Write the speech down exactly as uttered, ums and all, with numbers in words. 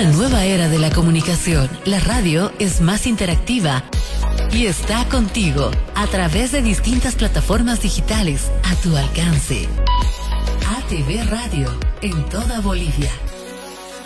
una nueva era de la comunicación. La radio es más interactiva y está contigo a través de distintas plataformas digitales a tu alcance. A T V Radio en toda Bolivia.